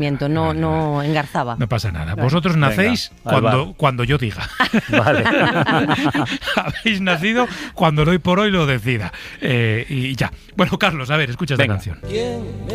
no engarzaba. No pasa nada. Vosotros nacéis cuando yo diga. Vale. Habéis nacido cuando hoy por hoy lo decida. Y ya. Bueno, Carlos, a ver, escucha esta canción.